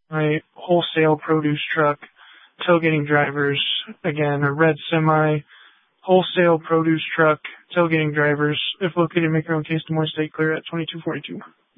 my wholesale produce truck, tailgating drivers, again, a red semi, wholesale produce truck, tailgating drivers, if located, make your own case, Des Moines State Clear at 2242.